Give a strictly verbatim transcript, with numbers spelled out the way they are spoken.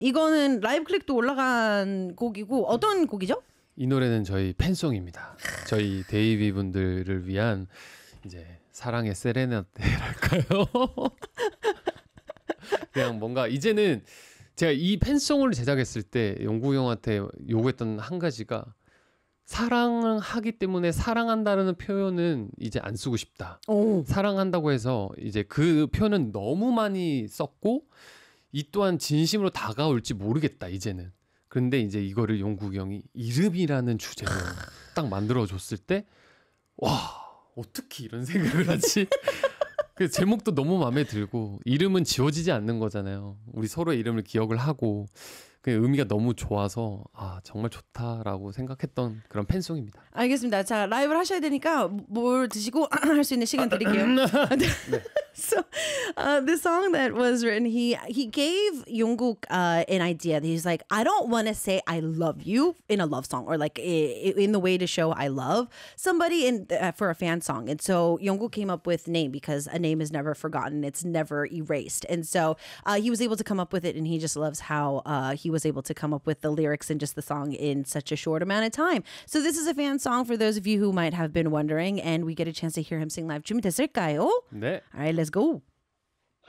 이거는 라이브 클립도 올라간 곡이고 어떤 곡이죠? 이 노래는 저희 팬송입니다. 저희 데이비 분들을 위한 이제 사랑의 세레나데랄까요? 그냥 뭔가 이제는 제가 이 팬송을 제작했을 때 영국이 형한테 요구했던 한 가지가 사랑을 하기 때문에 사랑한다는 표현은 이제 안 쓰고 싶다. 오. 사랑한다고 해서 이제 그 표현은 너무 많이 썼고 이 또한 진심으로 다가올지 모르겠다 이제는. 그런데 이제 이거를 용국이 형이 이름이라는 주제로 딱 만들어줬을 때 와 어떻게 이런 생각을 하지? 그 제목도 너무 마음에 들고 이름은 지워지지 않는 거잖아요. 우리 서로의 이름을 기억을 하고 그 의미가 너무 좋아서 아 정말 좋다라고 생각했던 그런 팬송입니다. 알겠습니다. 자 라이브를 하셔야 되니까 뭘 드시고 할 수 있는 시간 드릴게요. 네. So uh, the song that was written, he he gave Jungkook uh, an idea. That he's like, I don't want to say I love you in a love song or like in the way to show I love somebody in uh, for a fan song. And so Jungkook came up with name because a name is never forgotten. It's never erased. And so uh, he was able to come up with it, and he just loves how uh, he was able to come up with the lyrics and just the song in such a short amount of time. So this is a fan song for those of you who might have been wondering, and we get a chance to hear him sing live. 준비됐을까요? 네. All right, let's go.